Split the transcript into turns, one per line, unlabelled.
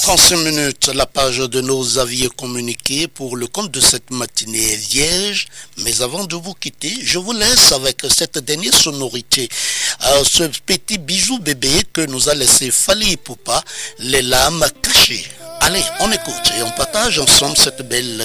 35 minutes, la page de nos avis communiqués pour le compte de cette matinée vierge. Mais avant de vous quitter, je vous laisse avec cette dernière sonorité. Ce petit bijou bébé que nous a laissé Fally Ipupa, les lames cachées. Allez, on écoute et on partage ensemble cette belle